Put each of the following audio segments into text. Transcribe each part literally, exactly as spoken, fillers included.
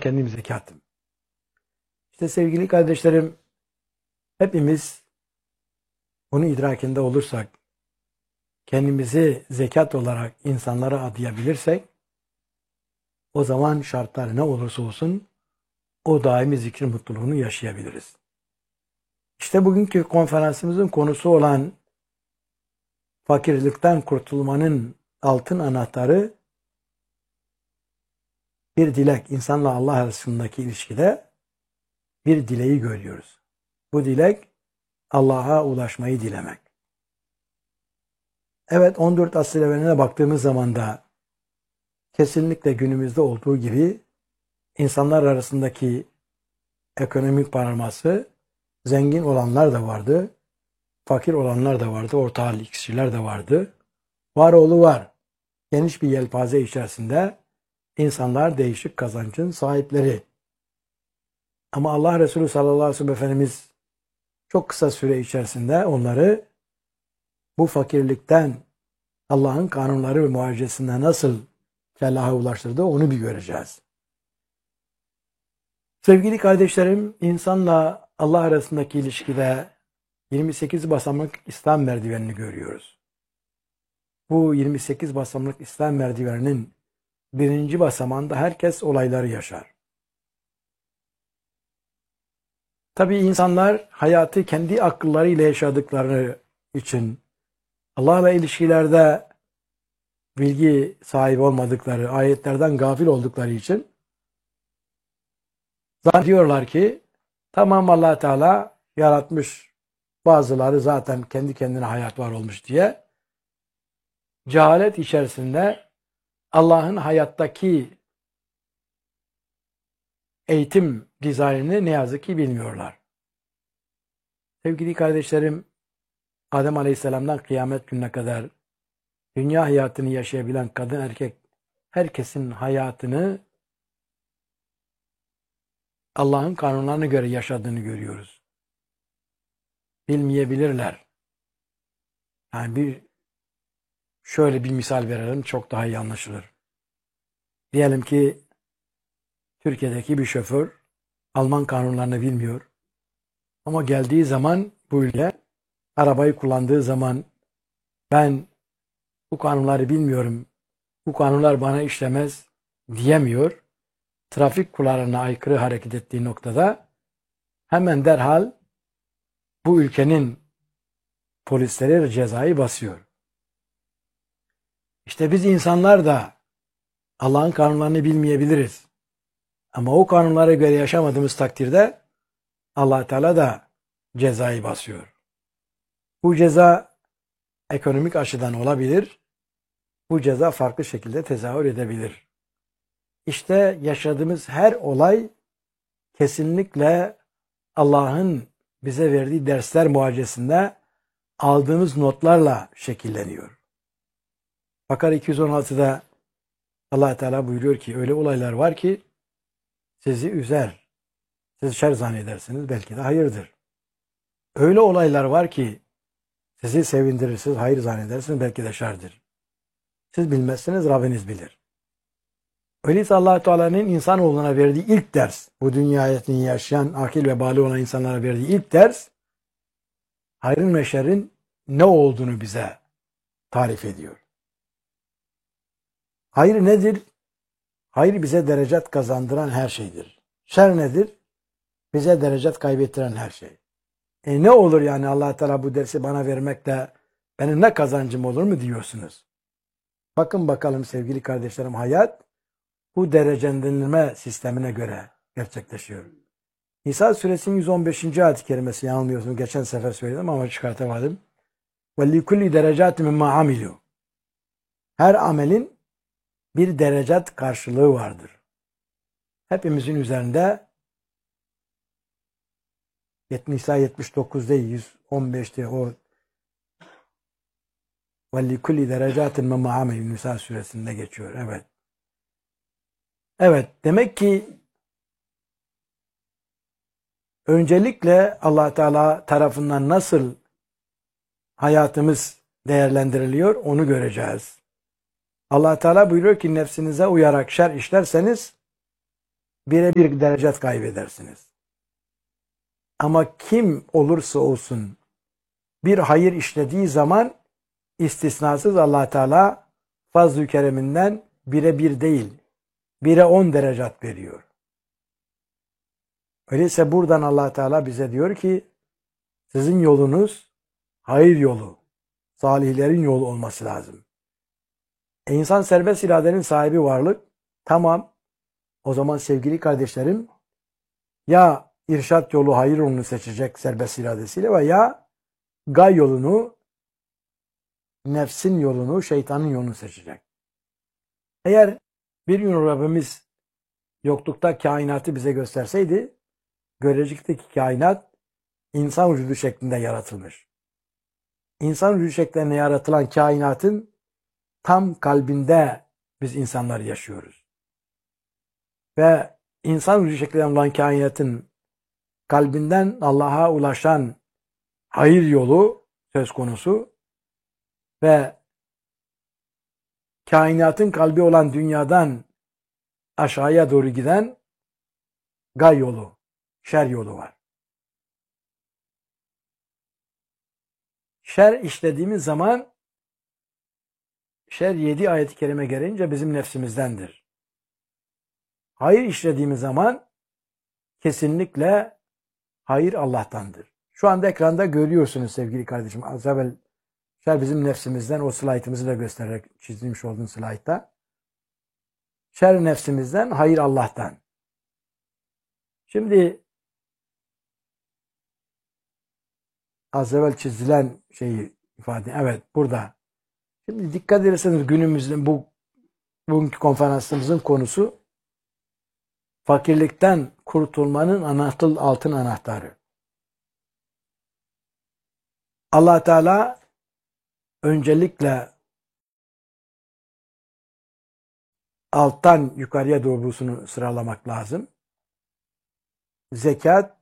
kendim zekatım. İşte sevgili kardeşlerim, hepimiz bunu idrakinde olursak, kendimizi zekat olarak insanlara adayabilirsek, o zaman şartlar ne olursa olsun o daimi zikrin mutluluğunu yaşayabiliriz. İşte bugünkü konferansımızın konusu olan fakirlikten kurtulmanın altın anahtarı bir dilek. İnsanla Allah arasındaki ilişkide bir dileği görüyoruz. Bu dilek Allah'a ulaşmayı dilemek. Evet, on dört asır evveline baktığımız zaman da kesinlikle günümüzde olduğu gibi insanlar arasındaki ekonomik paralması zengin olanlar da vardı, fakir olanlar da vardı, orta halli kişiler de vardı. Var oğlu var. Geniş bir yelpaze içerisinde insanlar değişik kazancın sahipleri. Ama Allah Resulü sallallahu aleyhi ve sellem Efendimiz çok kısa süre içerisinde onları bu fakirlikten Allah'ın kanunları ve muhacesinde nasıl felaha ulaştırdı onu bir göreceğiz. Sevgili kardeşlerim, insanla Allah arasındaki ilişkide yirmi sekiz basamak İslam merdivenini görüyoruz. Bu yirmi sekiz basamak İslam merdiveninin birinci basamağında herkes olayları yaşar. Tabii insanlar hayatı kendi akıllarıyla yaşadıkları için Allah'la ilişkilerde bilgi sahibi olmadıkları, ayetlerden gafil oldukları için zannediyorlar ki tamam Allah Teala yaratmış, bazıları zaten kendi kendine hayat var olmuş diye cehalet içerisinde Allah'ın hayattaki eğitim dizaynını ne yazık ki bilmiyorlar. Sevgili kardeşlerim, Adem Aleyhisselam'dan kıyamet gününe kadar dünya hayatını yaşayabilen kadın erkek herkesin hayatını Allah'ın kanunlarına göre yaşadığını görüyoruz. Bilmeyebilirler. Yani bir şöyle bir misal verelim, çok daha iyi anlaşılır. Diyelim ki Türkiye'deki bir şoför Alman kanunlarını bilmiyor. Ama geldiği zaman bu ülke arabayı kullandığı zaman ben bu kanunları bilmiyorum, bu kanunlar bana işlemez diyemiyor. Trafik kurallarına aykırı hareket ettiği noktada hemen derhal bu ülkenin polisleri cezayı basıyor. İşte biz insanlar da Allah'ın kanunlarını bilmeyebiliriz. Ama o kanunlara göre yaşamadığımız takdirde Allah Teala da cezayı basıyor. Bu ceza ekonomik açıdan olabilir. Bu ceza farklı şekilde tezahür edebilir. İşte yaşadığımız her olay kesinlikle Allah'ın bize verdiği dersler muhacesinde aldığımız notlarla şekilleniyor. Bakara iki yüz on altıda Allah Teala buyuruyor ki öyle olaylar var ki sizi üzer. Siz şer zannedersiniz, belki de hayırdır. Öyle olaylar var ki sizi sevindirir, siz hayır zannedersiniz, belki de şerdir. Siz bilmezsiniz, Rabbiniz bilir. Öyleyse Allah Teala'nın insanoğluna verdiği ilk ders, bu dünya hayatını yaşayan, akil ve bali olan insanlara verdiği ilk ders, hayrın ve şerrin ne olduğunu bize tarif ediyor. Hayır nedir? Hayır bize derecet kazandıran her şeydir. Şer nedir? Bize derecet kaybettiren her şey. E ne olur yani Allah Teala bu dersi bana vermekle benim ne kazancım olur mu diyorsunuz? Bakın bakalım sevgili kardeşlerim, hayat bu derecelendirme sistemine göre gerçekleşiyor. Nisa suresinin yüz on beşinci ayet-i kerimesi, yanılmıyorsunuz. Geçen sefer söyledim ama çıkartamadım. وَلِكُلِّ دَرَجَاتٍ مِمَّا عَمِلُوا Her amelin bir derecet karşılığı vardır. Hepimizin üzerinde Nisa yetmiş dokuzda yüz on beşte o وَلِكُلِّ دَرَجَاتٍ مِمَّا عَمِلُوا Nisa suresinde geçiyor. Evet. Evet. Demek ki öncelikle Allah Teala tarafından nasıl hayatımız değerlendiriliyor onu göreceğiz. Allah Teala buyuruyor ki nefsinize uyarak şer işlerseniz birebir derecet kaybedersiniz. Ama kim olursa olsun bir hayır işlediği zaman istisnasız Allah Teala fazl-ı kereminden bire bir değil, bire on derecat veriyor. Öyleyse buradan Allah Teala bize diyor ki sizin yolunuz hayır yolu, salihlerin yolu olması lazım. E insan serbest iradenin sahibi varlık. Tamam. O zaman sevgili kardeşlerim ya irşat yolu, hayır yolunu seçecek serbest iradesiyle veya gay yolunu, nefsin yolunu, şeytanın yolunu seçecek. Eğer bir gün Rabbimiz yoklukta kainatı bize gösterseydi, görecekteki kainat insan vücudu şeklinde yaratılmış. İnsan vücudu şeklinde yaratılan kainatın tam kalbinde biz insanlar yaşıyoruz. Ve insan vücudu şeklinde olan kainatın kalbinden Allah'a ulaşan hayır yolu söz konusu ve kainatın kalbi olan dünyadan aşağıya doğru giden gay yolu, şer yolu var. Şer işlediğimiz zaman şer yedi ayet-i kerime gelince bizim nefsimizdendir. Hayır işlediğimiz zaman kesinlikle hayır Allah'tandır. Şu anda ekranda görüyorsunuz sevgili kardeşim. Az evvel şer bizim nefsimizden, o slaytımızı da göstererek çizilmiş olduğun slaytta. Şer nefsimizden, hayır Allah'tan. Şimdi az evvel çizilen şeyi ifade, evet burada. Şimdi dikkat ederseniz günümüzün bu bugünkü konferansımızın konusu fakirlikten kurtulmanın anahtar, altın anahtarı. Allah Teala öncelikle alttan yukarıya doğrusunu sıralamak lazım. Zekat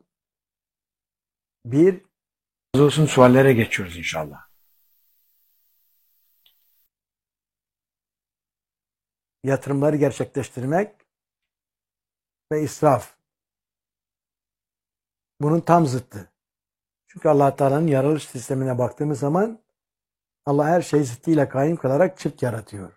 bir. Olsun suallere geçiyoruz inşallah. Yatırımları gerçekleştirmek ve israf. Bunun tam zıttı. Çünkü Allah Teala'nın yaratılış sistemine baktığımız zaman Allah her şeyi zıttıyla kaim kılarak çift yaratıyor.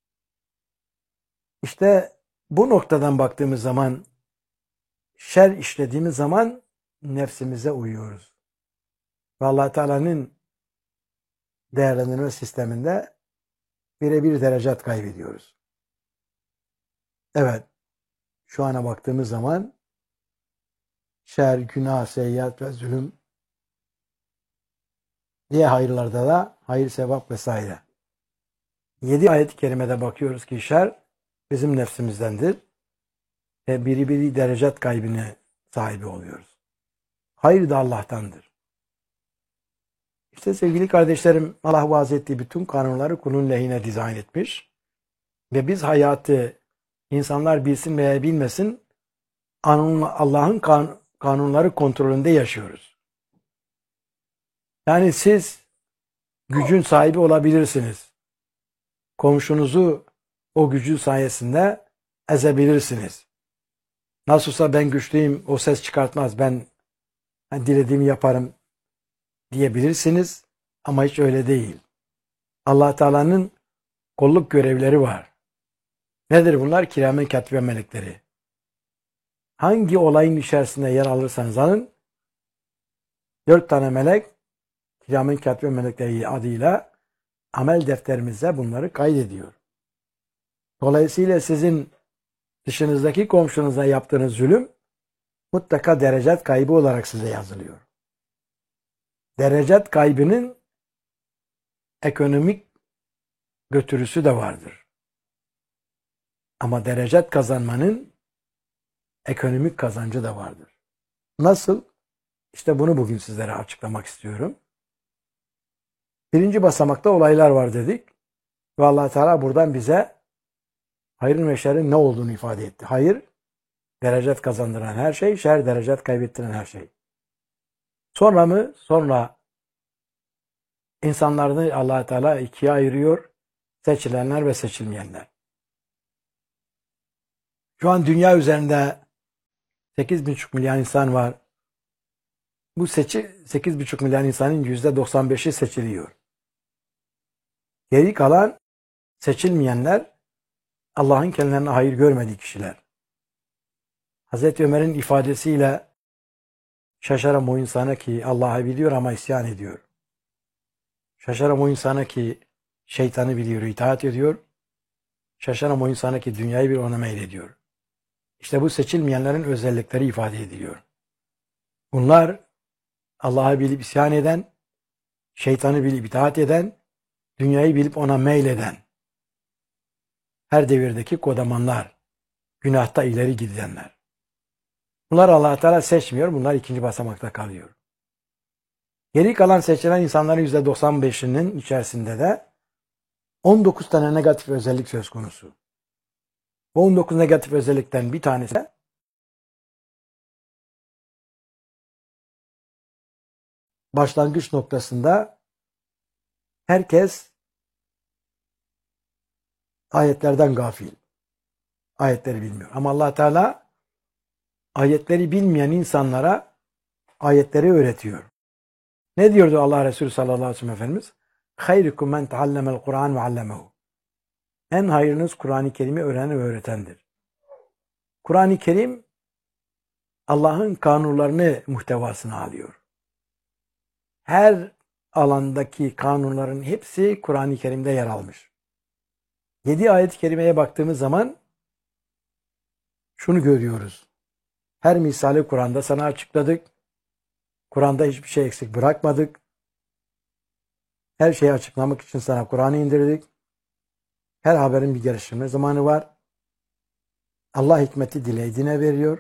İşte bu noktadan baktığımız zaman şer işlediğimiz zaman nefsimize uyuyoruz. Ve Allah Teala'nın değerlendirme sisteminde birebir derecat kaybediyoruz. Evet, şu ana baktığımız zaman şer, günah, seyyiat ve zulüm diye hayırlarda da hayır, sevap vesaire. Yedi ayet-i kerimede bakıyoruz ki şer bizim nefsimizdendir. Ve biri biri derecat kaybine sahibi oluyoruz. Hayır da Allah'tandır. İşte sevgili kardeşlerim, Allah vaaz ettiği bütün kanunları kulun lehine dizayn etmiş. Ve biz hayatı insanlar bilsin veya bilmesin Allah'ın kanunları kontrolünde yaşıyoruz. Yani siz gücün sahibi olabilirsiniz. Komşunuzu o gücü sayesinde ezebilirsiniz. Nasılsa ben güçlüyüm, o ses çıkartmaz, ben, ben dilediğimi yaparım diyebilirsiniz. Ama hiç öyle değil. Allah Teala'nın kolluk görevleri var. Nedir bunlar? Kiramen katibe melekleri. Hangi olayın içerisinde yer alırsanız alın, dört tane melek, kiramen katibe melekleri adıyla amel defterimize bunları kaydediyor. Dolayısıyla sizin dışınızdaki komşunuza yaptığınız zulüm mutlaka derecat kaybı olarak size yazılıyor. Derecat kaybının ekonomik götürüsü de vardır. Ama derecat kazanmanın ekonomik kazancı da vardır. Nasıl? İşte bunu bugün sizlere açıklamak istiyorum. Birinci basamakta olaylar var dedik. Ve Allah Teala buradan bize hayırın ve şerrin ne olduğunu ifade etti. Hayır, derecat kazandıran her şey, şer derecat kaybettiren her şey. Sonra mı? Sonra insanlarını Allah Teala ikiye ayırıyor. Seçilenler ve seçilmeyenler. Şu an dünya üzerinde sekiz buçuk milyar insan var. Bu seçi sekiz buçuk milyar insanın yüzde doksan beşi seçiliyor. Geri kalan seçilmeyenler Allah'ın kendilerine hayır görmediği kişiler. Hazreti Ömer'in ifadesiyle şaşarım o insana ki Allah'ı biliyor ama isyan ediyor. Şaşarım o insana ki şeytanı biliyor, itaat ediyor. Şaşarım o insana ki dünyayı bir ona meylediyor. İşte bu seçilmeyenlerin özellikleri ifade ediliyor. Bunlar Allah'ı bilip isyan eden, şeytanı bilip itaat eden, dünyayı bilip ona meyleden, her devirdeki kodamanlar, günahta ileri gidenler. Bunlar Allah Teala seçmiyor, bunlar ikinci basamakta kalıyor. Geri kalan seçilen insanların yüzde doksan beşinin içerisinde de on dokuz tane negatif özellik söz konusu. Bu on dokuz negatif özellikten bir tanesi başlangıç noktasında herkes ayetlerden gafil. Ayetleri bilmiyor. Ama Allah Teala ayetleri bilmeyen insanlara ayetleri öğretiyor. Ne diyordu Allah Resulü sallallahu aleyhi ve sellem Efendimiz? Hayrukum men teallemel Kur'an ve allemehu. En hayırınız Kur'an-ı Kerim'i öğrenen ve öğretendir. Kur'an-ı Kerim Allah'ın kanunlarını muhtevasına alıyor. Her alandaki kanunların hepsi Kur'an-ı Kerim'de yer almış. Yedi ayet-i kerimeye baktığımız zaman şunu görüyoruz. Her misali Kur'an'da sana açıkladık. Kur'an'da hiçbir şey eksik bırakmadık. Her şeyi açıklamak için sana Kur'an'ı indirdik. Her haberin bir geliştirme zamanı var. Allah hikmeti dilediğine veriyor.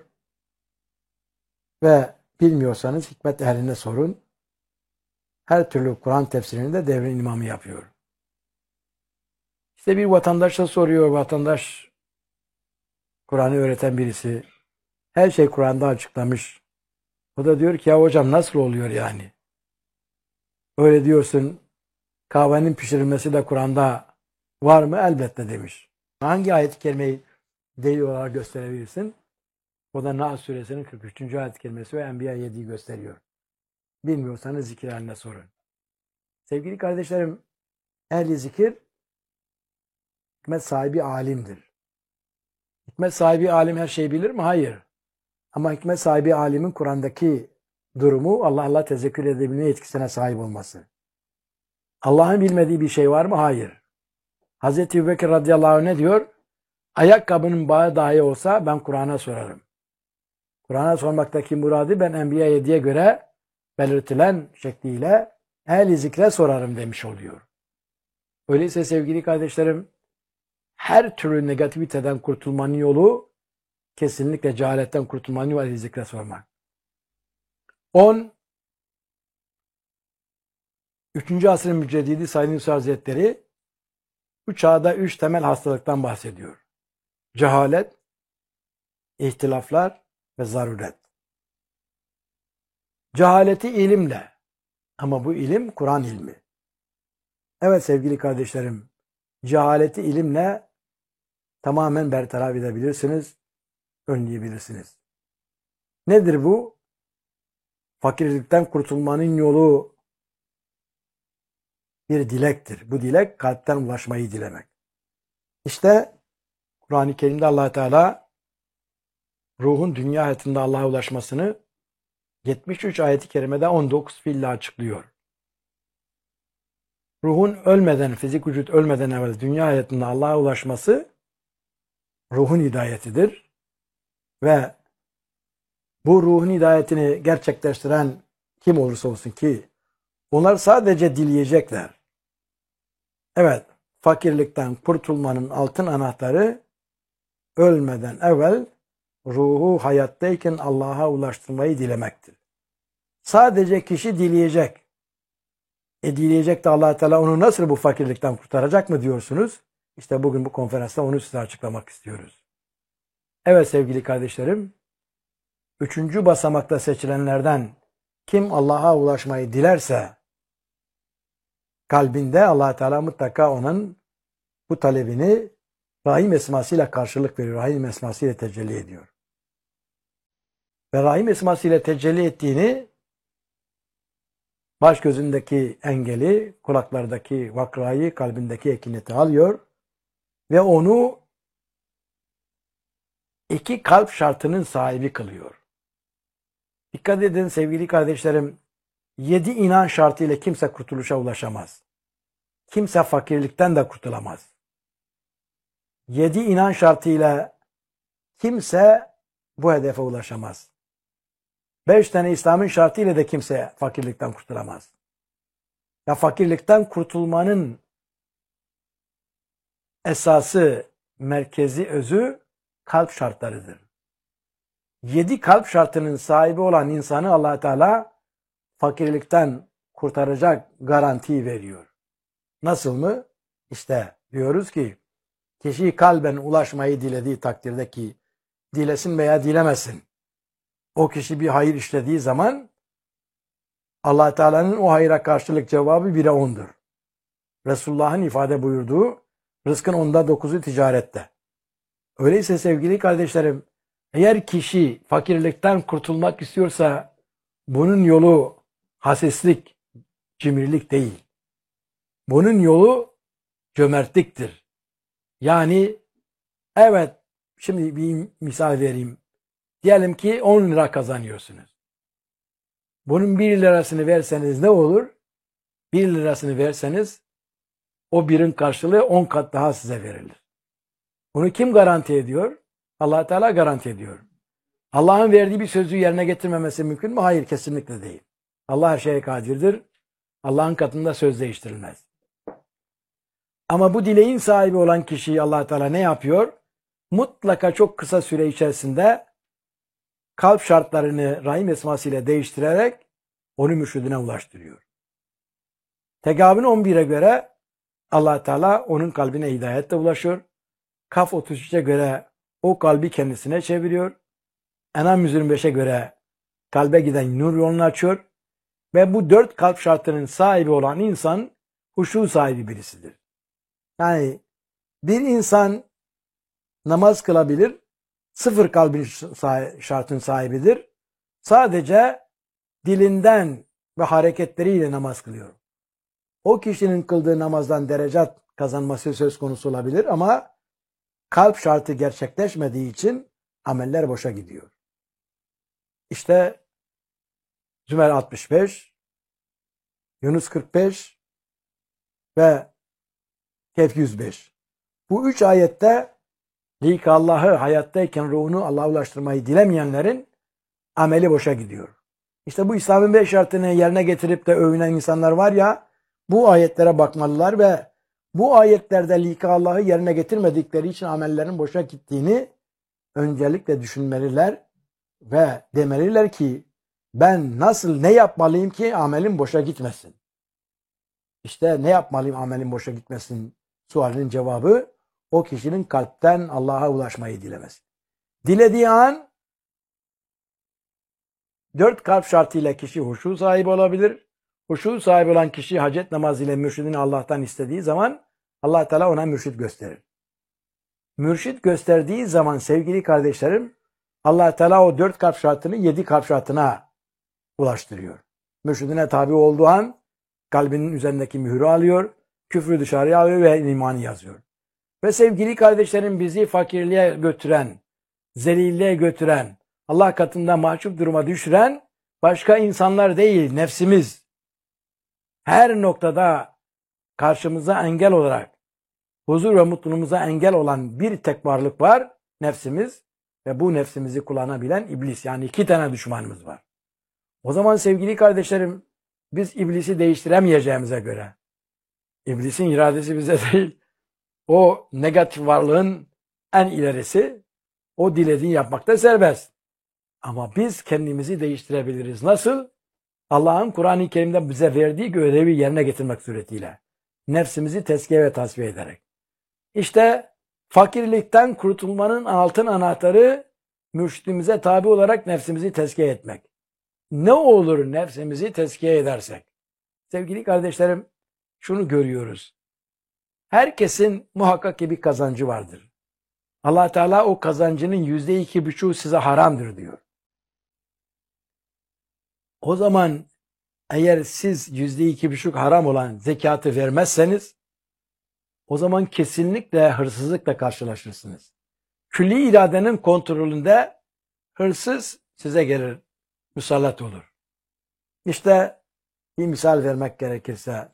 Ve bilmiyorsanız hikmet ehline sorun. Her türlü Kur'an tefsirini de devrin imamı yapıyor. İşte bir vatandaşa soruyor, vatandaş Kur'an'ı öğreten birisi. Her şey Kur'an'da açıklamış. O da diyor ki ya hocam nasıl oluyor yani? Öyle diyorsun, kahvenin pişirilmesi de Kur'an'da var mı? Elbette demiş. Hangi ayet-i kerimeyi delil olarak gösterebilirsin? O da Nahl suresinin kırk üçüncü ayet-i kerimesi ve Enbiya yediyi gösteriyor. Bilmiyorsanız zikir haline sorun. Sevgili kardeşlerim, ehli zikir hikmet sahibi alimdir. Hikmet sahibi alim her şeyi bilir mi? Hayır. Ama hikmet sahibi alimin Kur'an'daki durumu Allah Allah tezekkür edebilme etkisine sahip olması. Allah'ın bilmediği bir şey var mı? Hayır. Hazreti Ebubekir radıyallahu anh ne diyor? Ayakkabının bağı dahi olsa ben Kur'an'a sorarım. Kur'an'a sormaktaki muradı ben Enbiya yediye göre belirtilen şekliyle ehli zikre sorarım demiş oluyor. Öyleyse sevgili kardeşlerim, her türlü negativiteden kurtulmanın yolu kesinlikle cehaletten kurtulmanın yolu ehli zikre sormak. on üçüncü asrın müceddidi Said Nursi Hazretleri bu çağda üç temel hastalıktan bahsediyor. Cehalet, ihtilaflar ve zaruret. Cehaleti ilimle, ama bu ilim Kur'an ilmi. Evet sevgili kardeşlerim, cehaleti ilimle tamamen bertaraf edebilirsiniz, önleyebilirsiniz. Nedir bu? Fakirlikten kurtulmanın yolu bir dilektir. Bu dilek kalpten ulaşmayı dilemek. İşte Kur'an-ı Kerim'de Allah Teala ruhun dünya hayatında Allah'a ulaşmasını yetmiş üç ayet-i kerimede on dokuz fiille açıklıyor. Ruhun ölmeden, fizik vücut ölmeden evvel dünya hayatında Allah'a ulaşması ruhun hidayetidir. Ve bu ruhun hidayetini gerçekleştiren kim olursa olsun ki onlar sadece dileyecekler. Evet, fakirlikten kurtulmanın altın anahtarı ölmeden evvel ruhu hayattayken Allah'a ulaştırmayı dilemektir. Sadece kişi dileyecek. E dileyecek de Allah Teala onu nasıl bu fakirlikten kurtaracak mı diyorsunuz? İşte bugün bu konferansta onu size açıklamak istiyoruz. Evet sevgili kardeşlerim, üçüncü basamakta seçilenlerden kim Allah'a ulaşmayı dilerse kalbinde Allah Teala mutlaka onun bu talebini Rahim esmasıyla karşılık veriyor. Rahim esmasıyla tecelli ediyor. ve Rahim esmasıyla tecelli ettiğini, baş gözündeki engeli, kulaklardaki vakrayı, kalbindeki ekineti alıyor ve onu iki kalp şartının sahibi kılıyor. Dikkat edin sevgili kardeşlerim, yedi inan şartıyla kimse kurtuluşa ulaşamaz. Kimse fakirlikten de kurtulamaz. Yedi inan şartıyla kimse bu hedefe ulaşamaz. Beş tane İslam'ın şartıyla da kimse fakirlikten kurtulamaz. Ya fakirlikten kurtulmanın esası, merkezi, özü kalp şartlarıdır. Yedi kalp şartının sahibi olan insanı Allah Teala fakirlikten kurtaracak garantiyi veriyor. Nasıl mı? İşte diyoruz ki kişi kalben ulaşmayı dilediği takdirde, ki dilesin veya dilemesin, o kişi bir hayır işlediği zaman Allah Teala'nın o hayra karşılık cevabı bire ondur. Resulullah'ın ifade buyurduğu rızkın onda dokuzu ticarette. Öyleyse sevgili kardeşlerim, eğer kişi fakirlikten kurtulmak istiyorsa bunun yolu hasislik, cimrilik değil. Bunun yolu cömertliktir. Yani evet, şimdi bir misal vereyim. Diyelim ki on lira kazanıyorsunuz. Bunun bir lirasını verseniz ne olur? Bir lirasını verseniz o birin karşılığı on kat daha size verilir. Bunu kim garanti ediyor? Allah Teala garanti ediyor. Allah'ın verdiği bir sözü yerine getirmemesi mümkün mü? Hayır, kesinlikle değil. Allah her şeye kadirdir. Allah'ın katında söz değiştirilmez. Ama bu dileğin sahibi olan kişiyi Allah Teala ne yapıyor? Mutlaka çok kısa süre içerisinde kalp şartlarını Rahim esmasıyla değiştirerek onu mürşidine ulaştırıyor. Tegabün on bire göre Allah Teala onun kalbine hidayetle ulaşıyor. Kaf otuz üçe göre o kalbi kendisine çeviriyor. Enam yüz yirmi beşe göre kalbe giden nur yolunu açıyor. Ve bu dört kalp şartının sahibi olan insan huşu sahibi birisidir. Yani bir insan namaz kılabilir, sıfır kalbin şartın sahibidir. Sadece dilinden ve hareketleriyle namaz kılıyor. O kişinin kıldığı namazdan derecat kazanması söz konusu olabilir ama kalp şartı gerçekleşmediği için ameller boşa gidiyor. İşte Zümer altmış beş, Yunus kırk beş ve Kehf yüz beş. Bu üç ayette lik Allah'ı hayattayken ruhunu Allah'a ulaştırmayı dilemeyenlerin ameli boşa gidiyor. İşte bu İslam'ın beş şartını yerine getirip de övünen insanlar var ya, bu ayetlere bakmalılar ve bu ayetlerde lik Allah'ı yerine getirmedikleri için amellerin boşa gittiğini öncelikle düşünmeliler ve demeliler ki ben nasıl ne yapmalıyım ki amelim boşa gitmesin? İşte ne yapmalıyım amelim boşa gitmesin sualinin cevabı o kişinin kalpten Allah'a ulaşmayı dilemesi. Dilediği an dört kalp şartıyla kişi huşu sahibi olabilir. Huşu sahibi olan kişi hacet namazı ile mürşidini Allah'tan istediği zaman Allah Teala ona mürşid gösterir. Mürşid gösterdiği zaman sevgili kardeşlerim Allah Teala o dört kalp şartını yedi kalp şartına ulaştırıyor. Mürşidine tabi olduğu an kalbinin üzerindeki mührü alıyor, küfrü dışarıya alıyor ve imanı yazıyor. Ve sevgili kardeşlerim bizi fakirliğe götüren, zelilliğe götüren, Allah katında mahcup duruma düşüren başka insanlar değil, nefsimiz. Her noktada karşımıza engel olarak, huzur ve mutluluğumuza engel olan bir tek varlık var, nefsimiz. Ve bu nefsimizi kullanabilen iblis. Yani iki tane düşmanımız var. O zaman sevgili kardeşlerim biz iblisi değiştiremeyeceğimize göre, iblisin iradesi bize değil, o negatif varlığın en ilerisi, o dilediğini yapmakta serbest. Ama biz kendimizi değiştirebiliriz. Nasıl? Allah'ın Kur'an-ı Kerim'de bize verdiği görevi yerine getirmek suretiyle. Nefsimizi tezkiye ve tasfiye ederek. İşte fakirlikten kurtulmanın altın anahtarı mürşidimize tabi olarak nefsimizi tezkiye etmek. Ne olur nefsimizi tezkiye edersek? Sevgili kardeşlerim şunu görüyoruz. Herkesin muhakkak ki bir kazancı vardır. Allah Teala o kazancının yüzde iki buçuğu size haramdır diyor. O zaman eğer siz yüzde iki buçuk haram olan zekatı vermezseniz, o zaman kesinlikle hırsızlıkla karşılaşırsınız. Külli iradenin kontrolünde hırsız size gelir, musallat olur. İşte bir misal vermek gerekirse,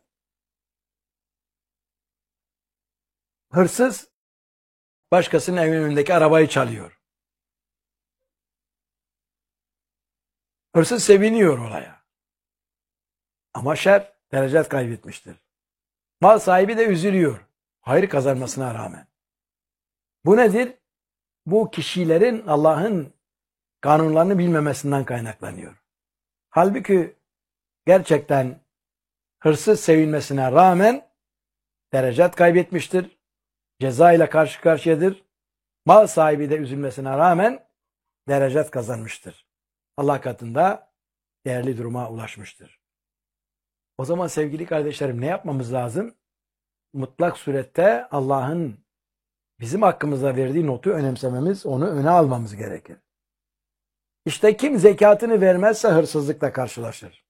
hırsız başkasının evinin önündeki arabayı çalıyor. Hırsız seviniyor olaya. Ama şer derecet kaybetmiştir. Mal sahibi de üzülüyor. Hayır kazanmasına rağmen. Bu nedir? Bu kişilerin Allah'ın kanunlarını bilmemesinden kaynaklanıyor. Halbuki gerçekten hırsız sevinmesine rağmen derecet kaybetmiştir. Ceza ile karşı karşıyadır. Mal sahibi de üzülmesine rağmen derecet kazanmıştır. Allah katında değerli duruma ulaşmıştır. O zaman sevgili kardeşlerim ne yapmamız lazım? Mutlak surette Allah'ın bizim hakkımızda verdiği notu önemsememiz, onu öne almamız gerekir. İşte kim zekatını vermezse hırsızlıkla karşılaşır.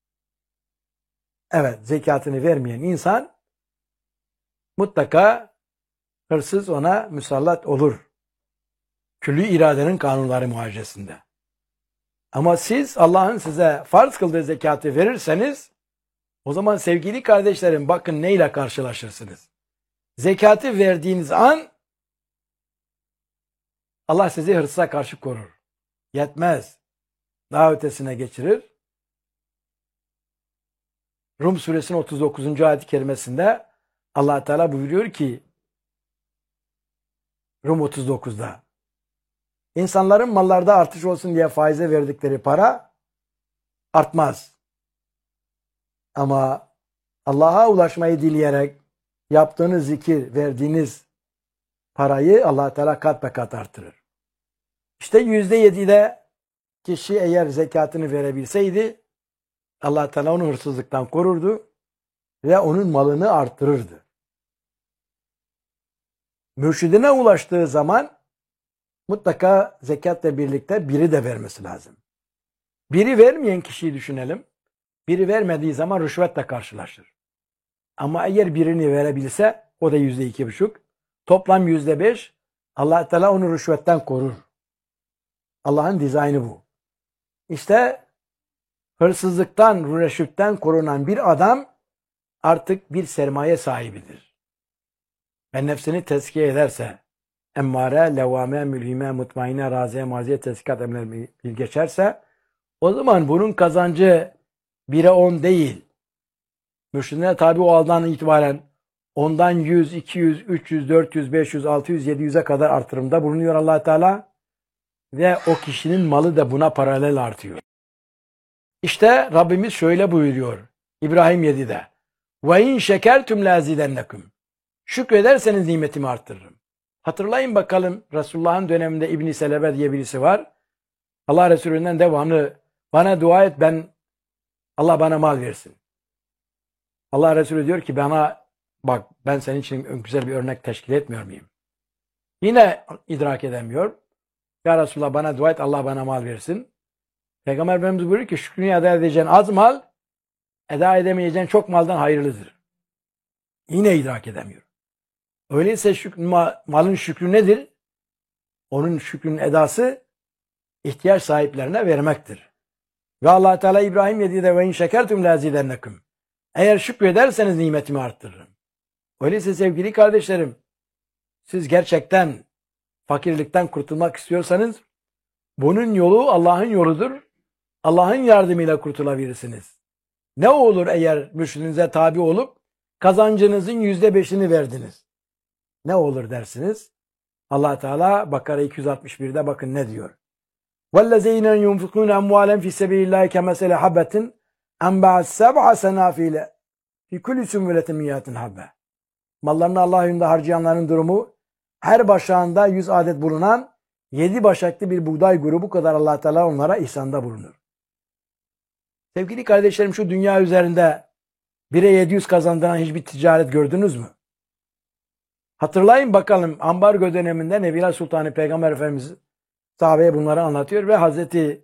Evet, zekatını vermeyen insan mutlaka hırsız ona musallat olur. Külli iradenin kanunları muhacesinde. Ama siz Allah'ın size farz kıldığı zekatı verirseniz, o zaman sevgili kardeşlerim bakın neyle karşılaşırsınız. Zekatı verdiğiniz an Allah sizi hırsıza karşı korur. Yetmez. Daha ötesine geçirir. Rum suresinin otuz dokuzuncu ayet-i kerimesinde Allah Teala buyuruyor ki Rum otuz dokuzda insanların mallarda artış olsun diye faize verdikleri para artmaz. Ama Allah'a ulaşmayı dileyerek yaptığınız zikir, verdiğiniz parayı Allah Teala kat be kat artırır. İşte yüzde yedide kişi eğer zekatını verebilseydi Allah Teala onu hırsızlıktan korurdu ve onun malını artırırdı. Mürşidine ulaştığı zaman mutlaka zekatla birlikte biri de vermesi lazım. Biri vermeyen kişiyi düşünelim. Biri vermediği zaman rüşvetle karşılaşır. Ama eğer birini verebilse o da yüzde iki buçuk. Toplam yüzde beş. Allah Teala onu rüşvetten korur. Allah'ın dizaynı bu. İşte hırsızlıktan, rüşvetten korunan bir adam artık bir sermaye sahibidir. Ve nefsini tezkiye ederse, emmare, levvame, mülhime, mutmaine, raziye, maziye, tezkikat emrleri bir geçerse, o zaman bunun kazancı bire on değil. Mürşidine tabi o aldan itibaren ondan yüz, iki yüz, üç yüz, dört yüz, beş yüz, altı yüz, yedi yüze kadar artırımda bulunuyor Allah Teala. Ve o kişinin malı da buna paralel artıyor. İşte Rabbimiz şöyle buyuruyor İbrahim yedide. Ve in şekertum lazidennekum. Şükrederseniz nimetimi arttırırım. Hatırlayın bakalım Resulullah'ın döneminde İbn-i Selebe diye birisi var. Allah Resulü'nden devamlı bana dua et ben Allah bana mal versin. Allah Resulü diyor ki bana bak ben senin için güzel bir örnek teşkil etmiyor muyum? Yine idrak edemiyor. Ya Resulullah bana dua et Allah bana mal versin. Peygamber Efendimiz buyuruyor ki şükrünü eda edeceğin az mal, eda edemeyeceğin çok maldan hayırlıdır. Yine idrak edemiyor. Öyleyse şükür, malın şükrü nedir? Onun şükrünün edası ihtiyaç sahiplerine vermektir. Ve Allah Teala İbrahim yedide ve in şekertum lazidennekum. Eğer şükrederseniz nimetimi arttırırım. Öyleyse sevgili kardeşlerim, siz gerçekten fakirlikten kurtulmak istiyorsanız bunun yolu Allah'ın yoludur. Allah'ın yardımıyla kurtulabilirsiniz. Ne olur eğer mürşidinize tabi olup kazancınızın yüzde beşini verdiniz? Ne olur dersiniz? Allah Teala Bakara iki yüz altmış birde bakın ne diyor. وَالَّذ۪ينَ يُنْفِقُونَ اَمْوَالًا فِي سَبِيلِ اللّٰهِ كَمَثَلِ حَبَّةٍ اَنْبَعَتْ سَبْعَ سَنَافِيلَ فِي كُلِّ سُنْبُلَةٍ مِيَّةٍ حَبَّةٍ. Mallarını Allah yolunda harcayanların durumu her başağında yüz adet bulunan yedi başaklı bir buğday grubu kadar Allah Teala onlara ihsanda bulunur. Sevgili kardeşlerim şu dünya üzerinde bire yedi yüz kazandıran hiçbir ticaret gördünüz mü? Hatırlayın bakalım ambargo döneminde Nebiler Sultanı Peygamber Efendimiz sahabeye bunları anlatıyor ve Hazreti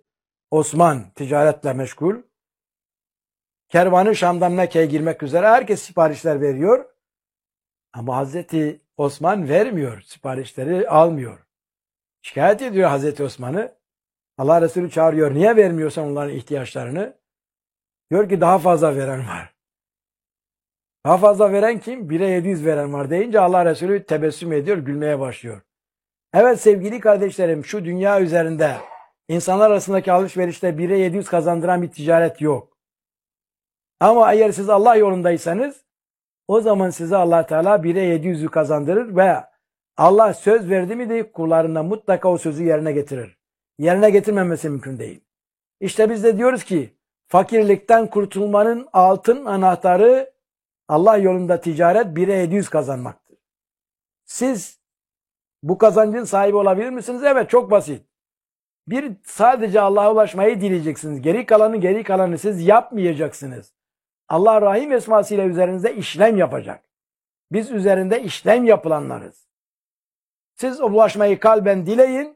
Osman ticaretle meşgul. Kervanı Şam'dan Mekke'ye girmek üzere herkes siparişler veriyor. Ama Hazreti Osman vermiyor. Siparişleri almıyor. Şikayet ediyor Hazreti Osman'ı. Allah Resulü çağırıyor. Niye vermiyorsan onların ihtiyaçlarını? Diyor ki daha fazla veren var. Daha fazla veren kim? bire yedi yüz veren var deyince Allah Resulü tebessüm ediyor, gülmeye başlıyor. Evet sevgili kardeşlerim, şu dünya üzerinde insanlar arasındaki alışverişte bire yedi yüz kazandıran bir ticaret yok. Ama eğer siz Allah yolundaysanız o zaman size Allah Teala bire yedi yüzü kazandırır ve Allah söz verdi mi de kullarına mutlaka o sözü yerine getirir. Yerine getirmemesi mümkün değil. İşte biz de diyoruz ki fakirlikten kurtulmanın altın anahtarı Allah yolunda ticaret bire yedi yüz kazanmaktır. Siz bu kazancın sahibi olabilir misiniz? Evet, çok basit. Bir, sadece Allah'a ulaşmayı dileyeceksiniz. Geri kalanı geri kalanı siz yapmayacaksınız. Allah Rahim esmasıyla üzerinizde işlem yapacak. Biz üzerinde işlem yapılanlarız. Siz o ulaşmayı kalben dileyin.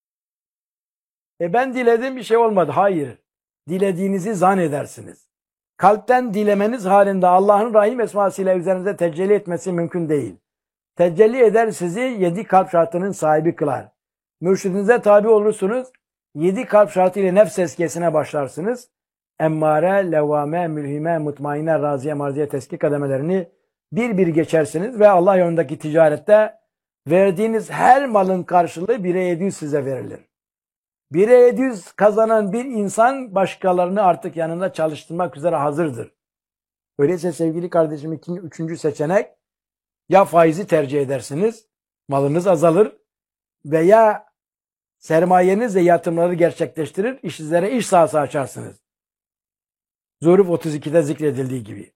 E ben diledim bir şey olmadı. Hayır. Dilediğinizi zannedersiniz. Kalpten dilemeniz halinde Allah'ın Rahim esmasıyla üzerinize tecelli etmesi mümkün değil. Tecelli eder sizi yedi kalp şartının sahibi kılar. Mürşidinize tabi olursunuz. Yedi kalp şartı ile nefs tezkiyesine başlarsınız. Emmare, levvame, mülhime, mutmainne, raziye, marziye, teski kademelerini bir bir geçersiniz ve Allah yolundaki ticarette verdiğiniz her malın karşılığı bire yedi yüz size verilir. bire yedi yüz kazanan bir insan başkalarını artık yanında çalıştırmak üzere hazırdır. Öyleyse sevgili kardeşim, ikinci, üçüncü seçenek, ya faizi tercih edersiniz, malınız azalır, veya sermayenizle yatırımları gerçekleştirir, işsizlere iş sahası açarsınız. Zuhruf otuz ikide zikredildiği gibi.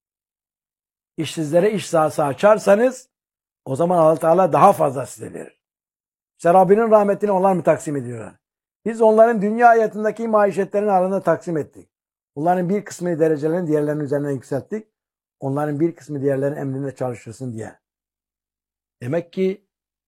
İşsizlere iş sahası açarsanız o zaman Allah Teala daha fazla size verir. İşte Rabbinin rahmetini onlar mı taksim ediyorlar? Biz onların dünya hayatındaki maişetlerini arasında taksim ettik. Onların bir kısmını derecelerini diğerlerinin üzerine yükselttik. Onların bir kısmı diğerlerinin emrinde çalışırsın diye. Demek ki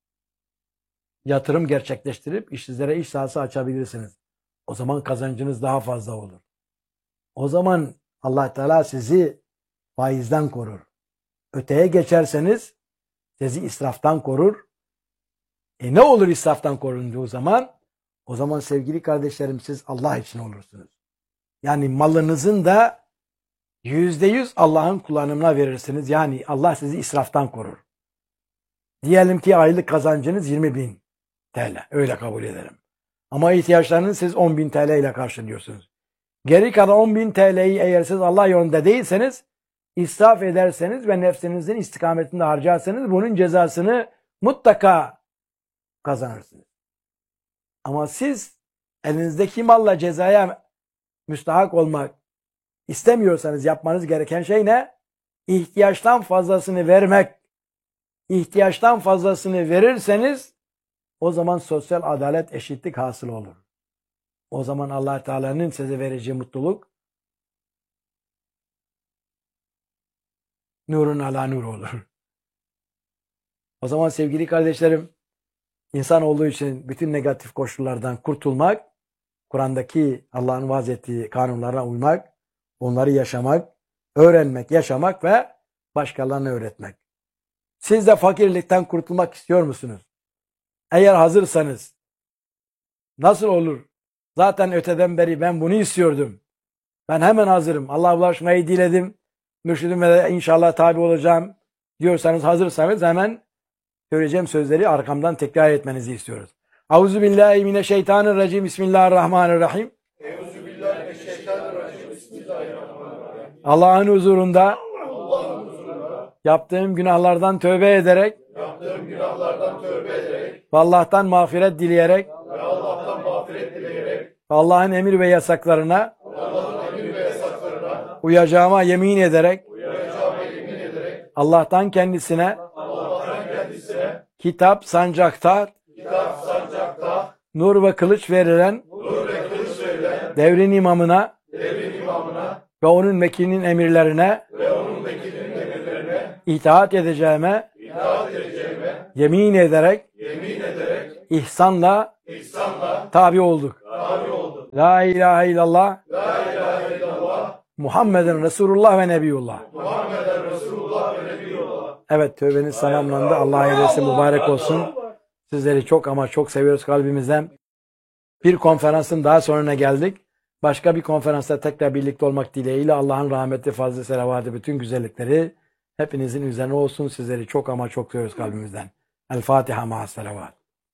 yatırım gerçekleştirip işsizlere iş sahası açabilirsiniz. O zaman kazancınız daha fazla olur. O zaman Allah Teala sizi faizden korur. Öteye geçerseniz sizi israftan korur. E ne olur israftan korunduğu zaman? O zaman sevgili kardeşlerim siz Allah için olursunuz. Yani malınızın da yüzde yüz Allah'ın kullanımına verirsiniz. Yani Allah sizi israftan korur. Diyelim ki aylık kazancınız yirmi bin T L. Öyle kabul edelim. Ama ihtiyaçlarınızı siz on bin T L ile karşılıyorsunuz. Geri kalan on bin T L'yi eğer siz Allah yolunda değilseniz, israf ederseniz ve nefsinizin istikametinde harcarsanız bunun cezasını mutlaka kazanırsınız. Ama siz elinizdeki malla cezaya müstahak olmak istemiyorsanız yapmanız gereken şey ne? İhtiyaçtan fazlasını vermek. İhtiyaçtan fazlasını verirseniz o zaman sosyal adalet, eşitlik hasıl olur. O zaman Allah Teala'nın size vereceği mutluluk nurun ala nur olur. O zaman sevgili kardeşlerim, insan olduğu için bütün negatif koşullardan kurtulmak, Kur'an'daki Allah'ın vaaz ettiği kanunlarına uymak, onları yaşamak, öğrenmek, yaşamak ve başkalarına öğretmek. Siz de fakirlikten kurtulmak istiyor musunuz? Eğer hazırsanız, nasıl olur? Zaten öteden beri ben bunu istiyordum. Ben hemen hazırım. Allah'a ulaşmayı diledim. Mürşidime de inşallah tabi olacağım diyorsanız, hazırsanız hemen söyleyeceğim sözleri arkamdan tekrar etmenizi istiyoruz. Euzubillahimineşşeytanirracim. Bismillahirrahmanirrahim. Euzubillahimineşşeytanirracim. Bismillahirrahmanirrahim. Allah'ın huzurunda, Allah'ın huzurunda yaptığım günahlardan tövbe ederek, yaptığım günahlardan tövbe ederek ve Allah'tan mağfiret dileyerek, ve Allah'tan mağfiret dileyerek Allah'ın emir ve yasaklarına, Allah'ın emir ve yasaklarına uyacağıma yemin ederek, uyacağıma yemin ederek Allah'tan kendisine, Allah'tan kendisine kitap sancakta, kitap sancakta nur ve kılıç verilen, nur ve kılıç verilen devrin imamına, devrin imamına ve onun vekilinin emirlerine, ve onun vekilinin emirlerine itaat edeceğime, itaat edeceğime yemin ederek, yemin ederek ihsanla, ihsanla tabi olduk. Tabi olduk. La ilahe illallah La ilahe illallah. Muhammeden Resulullah ve Nebiyullah. Muhammeden Resulullah ve Nebiyullah. Evet, tövbeniz selamlandı. Allah eylesin, mübarek olsun. Sizleri çok ama çok seviyoruz kalbimizden. Bir konferansın daha sonuna geldik. Başka bir konferansta tekrar birlikte olmak dileğiyle Allah'ın rahmeti, fazlı selavatı, bütün güzellikleri hepinizin üzerine olsun. Sizleri çok ama çok seviyoruz kalbimizden. El Fatiha ma'as selavat.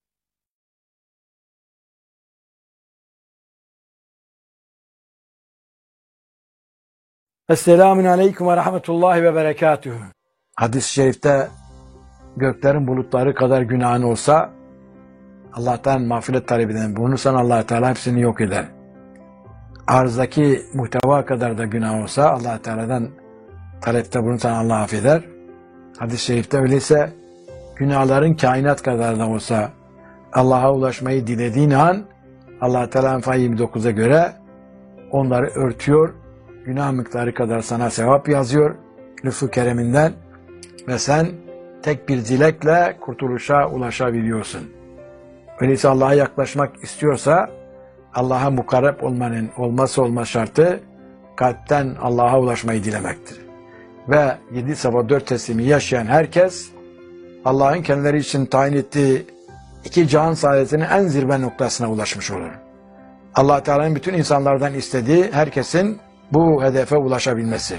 Esselamun aleyküm ve rahmetullahi ve berekatühü. Hadis-i şerifte göklerin bulutları kadar günahın olsa Allah'tan mağfiret talep eden bulunursan Allah Teala hepsini yok eder. Arzdaki muhteva kadar da günah olsa Allah Teala'dan talepte bulunursan Allah affeder. Hadis-i şerifte öyleyse günahların kainat kadar da olsa Allah'a ulaşmayı dilediğin an Allah Teala Enfal yirmi dokuza göre onları örtüyor. Günah miktarı kadar sana sevap yazıyor lütfu kereminden ve sen tek bir dilekle kurtuluşa ulaşabiliyorsun. Öyleyse Allah'a yaklaşmak istiyorsa Allah'a mukarreb olmanın olmazsa olmaz şartı kalpten Allah'a ulaşmayı dilemektir. Ve yedi sabah dört teslimi yaşayan herkes Allah'ın kendileri için tayin ettiği iki cihan saadetinin en zirve noktasına ulaşmış olur. Allah Teala'nın bütün insanlardan istediği herkesin bu hedefe ulaşabilmesi.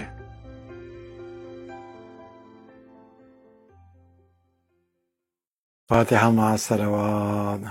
Fatiha ma'as selavat.